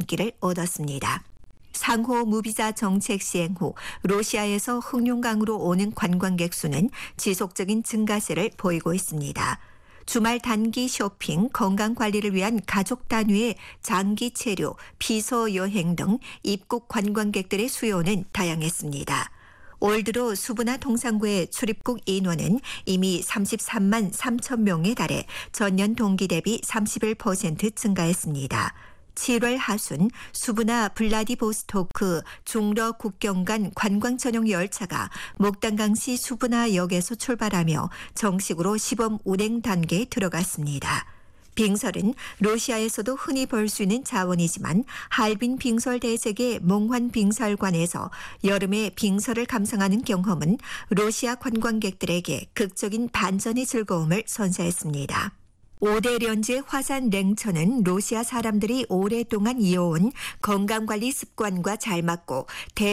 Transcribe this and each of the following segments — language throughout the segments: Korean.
인기를 얻었습니다. 상호 무비자 정책 시행 후 러시아에서 흑룡강으로 오는 관광객 수는 지속적인 증가세를 보이고 있습니다. 주말 단기 쇼핑, 건강 관리를 위한 가족 단위의 장기 체류, 비서 여행 등 입국 관광객들의 수요는 다양했습니다. 올 들어 수부나 동상구의 출입국 인원은 이미 33만 3천 명에 달해 전년 동기 대비 31% 증가했습니다. 7월 하순 수부나 블라디보스토크 중러 국경 간 관광 전용 열차가 목단강시 수부나역에서 출발하며 정식으로 시범 운행 단계에 들어갔습니다. 빙설은 러시아에서도 흔히 볼 수 있는 자원이지만 할빈 빙설 대sek의 몽환 빙설관에서 여름에 빙설을 감상하는 경험은 러시아 관광객들에게 극적인 반전의 즐거움을 선사했습니다. 5대 렌즈의 화산 냉천은 러시아 사람들이 오랫동안 이어온 건강관리 습관과 잘 맞고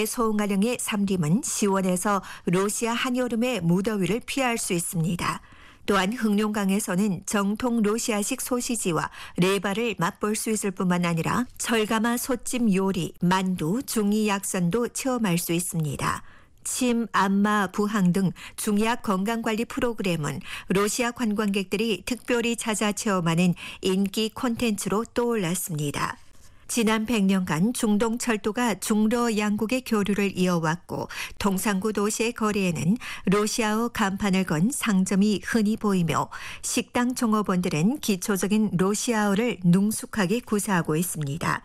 대소응아령의 삼림은 시원해서 러시아 한여름의 무더위를 피할 수 있습니다. 또한 흑룡강에서는 정통 러시아식 소시지와 레바를 맛볼 수 있을 뿐만 아니라 철가마 솥찜 요리, 만두, 중이 약선도 체험할 수 있습니다. 침, 안마, 부항 등 중의학 건강관리 프로그램은 러시아 관광객들이 특별히 찾아 체험하는 인기 콘텐츠로 떠올랐습니다. 지난 100년간 중동철도가 중러 양국의 교류를 이어왔고 동상구 도시의 거리에는 러시아어 간판을 건 상점이 흔히 보이며 식당 종업원들은 기초적인 러시아어를 능숙하게 구사하고 있습니다.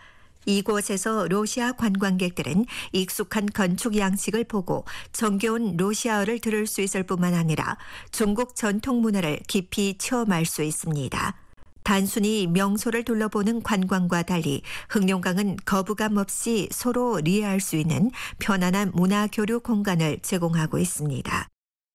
이곳에서 러시아 관광객들은 익숙한 건축 양식을 보고 정겨운 러시아어를 들을 수 있을 뿐만 아니라 중국 전통 문화를 깊이 체험할 수 있습니다. 단순히 명소를 둘러보는 관광과 달리 흑룡강은 거부감 없이 서로 이해할 수 있는 편안한 문화 교류 공간을 제공하고 있습니다.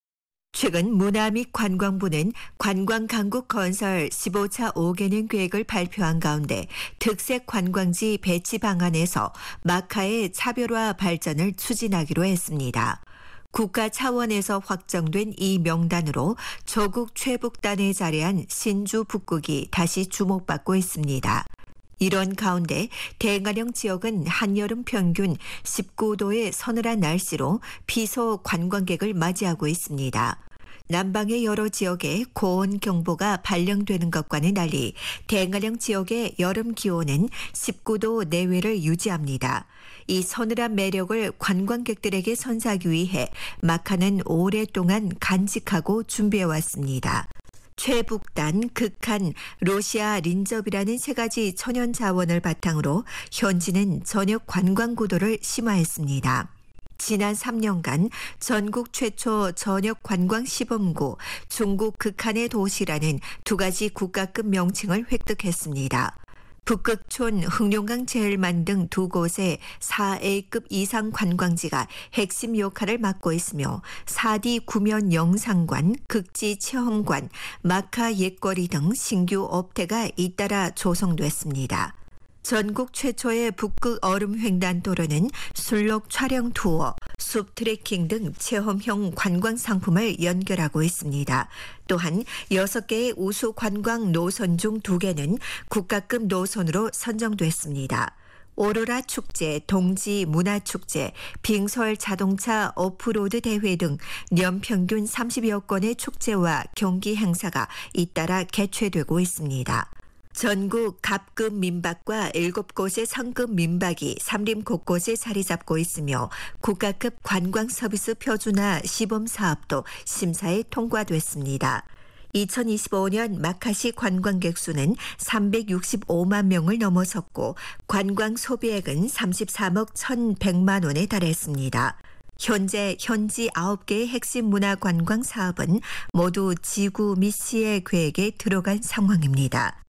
최근 문화 및 관광부는 관광강국 건설 15차 5개년 계획을 발표한 가운데 특색 관광지 배치 방안에서 마카의 차별화 발전을 추진하기로 했습니다. 국가 차원에서 확정된 이 명단으로 조국 최북단에 자리한 신주 북극이 다시 주목받고 있습니다. 이런 가운데 대가령 지역은 한여름 평균 19도의 서늘한 날씨로 피서 관광객을 맞이하고 있습니다. 남방의 여러 지역에 고온 경보가 발령되는 것과는 달리 대가령 지역의 여름 기온은 19도 내외를 유지합니다. 이 서늘한 매력을 관광객들에게 선사하기 위해 마카는 오랫동안 간직하고 준비해왔습니다. 최북단, 극한, 러시아 린접이라는 세 가지 천연 자원을 바탕으로 현지는 전역 관광 구도를 심화했습니다. 지난 3년간 전국 최초 전역 관광 시범구 중국 극한의 도시라는 두 가지 국가급 명칭을 획득했습니다. 북극촌, 흑룡강 제일만 등 두 곳의 4A급 이상 관광지가 핵심 역할을 맡고 있으며 4D 구면 영상관, 극지 체험관, 마카 옛거리 등 신규 업태가 잇따라 조성됐습니다. 전국 최초의 북극 얼음 횡단 도로는 술록 촬영 투어, 숲 트레킹 등 체험형 관광 상품을 연결하고 있습니다. 또한 6개의 우수 관광 노선 중 2개는 국가급 노선으로 선정됐습니다. 오로라 축제, 동지 문화축제, 빙설 자동차 오프로드 대회 등 연평균 30여 건의 축제와 경기 행사가 잇따라 개최되고 있습니다. 전국 갑급 민박과 7곳의 성급 민박이 삼림 곳곳에 자리 잡고 있으며 국가급 관광 서비스 표준화 시범 사업도 심사에 통과됐습니다. 2025년 마카시 관광객 수는 365만 명을 넘어섰고 관광 소비액은 33억 1,100만 원에 달했습니다. 현재 현지 9개의 핵심 문화 관광 사업은 모두 지구 및 시의 계획에 들어간 상황입니다.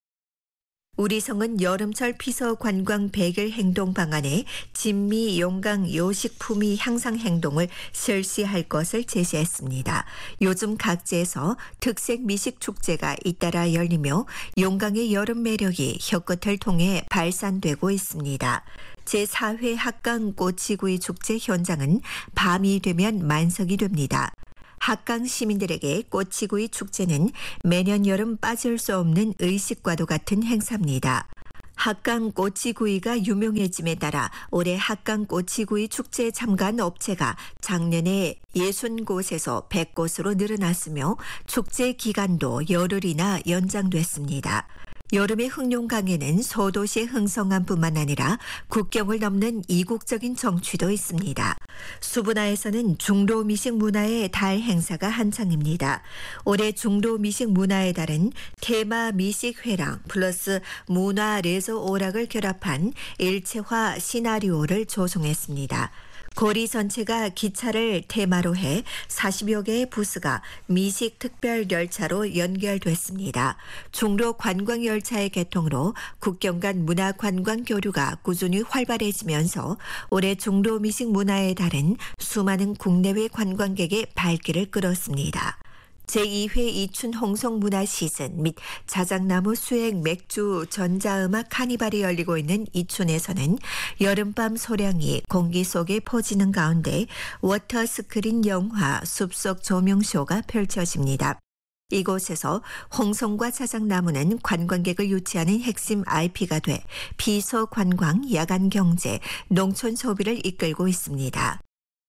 우리성은 여름철 피서 관광 100일 행동 방안에 진미, 용강, 요식품위 향상 행동을 실시할 것을 제시했습니다. 요즘 각지에서 특색 미식 축제가 잇따라 열리며 용강의 여름 매력이 혀끝을 통해 발산되고 있습니다. 제4회 합강 꼬치구이 축제 현장은 밤이 되면 만석이 됩니다. 합강 시민들에게 꼬치구이 축제는 매년 여름 빠질 수 없는 의식과도 같은 행사입니다. 합강 꼬치구이가 유명해짐에 따라 올해 합강 꼬치구이 축제에 참가한 업체가 작년에 60곳에서 100곳으로 늘어났으며 축제 기간도 열흘이나 연장됐습니다. 여름의 흑룡강에는 소도시의 흥성함 뿐만 아니라 국경을 넘는 이국적인 정취도 있습니다. 수분화에서는 중도 미식 문화의 달 행사가 한창입니다. 올해 중도 미식 문화의 달은 테마 미식 회랑 플러스 문화 레저 오락을 결합한 일체화 시나리오를 조성했습니다. 거리 전체가 기차를 테마로 해 40여 개의 부스가 미식 특별 열차로 연결됐습니다. 중로 관광 열차의 개통으로 국경 간 문화 관광 교류가 꾸준히 활발해지면서 올해 중로 미식 문화의 달은 수많은 국내외 관광객의 발길을 끌었습니다. 제2회 이춘 홍성문화 시즌 및 자작나무 수행 맥주 전자음악 카니발이 열리고 있는 이춘에서는 여름밤 소량이 공기 속에 퍼지는 가운데 워터스크린 영화 숲속 조명쇼가 펼쳐집니다. 이곳에서 홍성과 자작나무는 관광객을 유치하는 핵심 IP가 돼 비서관광, 야간경제, 농촌 소비를 이끌고 있습니다.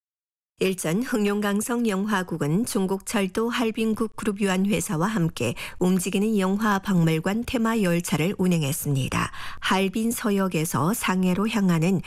일전 흑룡강성 영화국은 중국철도 할빈국 그룹 유한회사와 함께 움직이는 영화박물관 테마 열차를 운행했습니다. 할빈 서역에서 상해로 향하는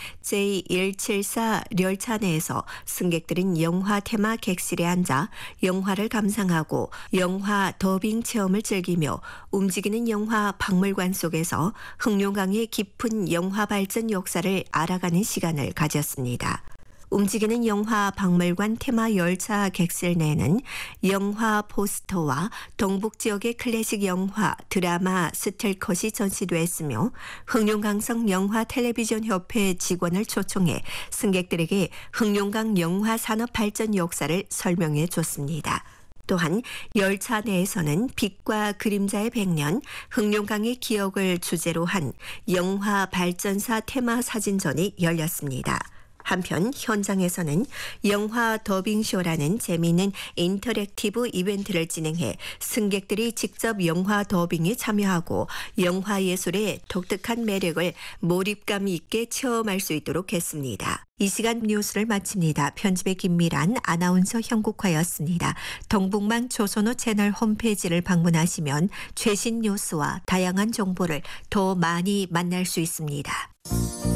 J174 열차 내에서 승객들은 영화 테마 객실에 앉아 영화를 감상하고 영화 더빙 체험을 즐기며 움직이는 영화 박물관 속에서 흑룡강의 깊은 영화 발전 역사를 알아가는 시간을 가졌습니다. 움직이는 영화 박물관 테마 열차 객실 내에는 영화 포스터와 동북 지역의 클래식 영화, 드라마, 스틸컷이 전시됐으며 흑룡강성 영화 텔레비전 협회 직원을 초청해 승객들에게 흑룡강 영화 산업 발전 역사를 설명해 줬습니다. 또한 열차 내에서는 빛과 그림자의 100년, 흑룡강의 기억을 주제로 한 영화 발전사 테마 사진전이 열렸습니다. 한편 현장에서는 영화 더빙쇼라는 재미있는 인터랙티브 이벤트를 진행해 승객들이 직접 영화 더빙에 참여하고 영화 예술의 독특한 매력을 몰입감 있게 체험할 수 있도록 했습니다. 이 시간 뉴스를 마칩니다. 편집의 김미란, 아나운서 형국화였습니다. 동북만 조선호 채널 홈페이지를 방문하시면 최신 뉴스와 다양한 정보를 더 많이 만날 수 있습니다.